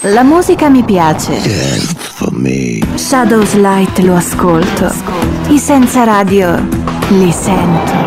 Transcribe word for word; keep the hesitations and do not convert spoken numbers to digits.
La musica mi piace. Yes, for me. Shadows Light lo ascolto. I Senza Radio li sento.